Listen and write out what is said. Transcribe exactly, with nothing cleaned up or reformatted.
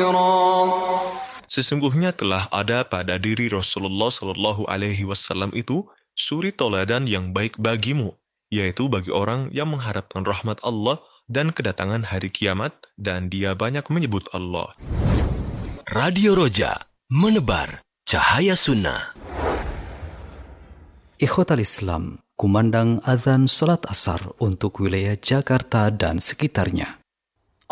خيرا. Sesungguhnya telah ada pada diri Rasulullah Shallallahu Alaihi Wasallam itu suri toladan yang baik bagimu, yaitu bagi orang yang mengharapkan rahmat Allah dan kedatangan hari kiamat, dan dia banyak menyebut Allah. Radio Roja, menebar cahaya sunnah. Ikhwatal Islam, kumandang azan salat asar untuk wilayah Jakarta dan sekitarnya.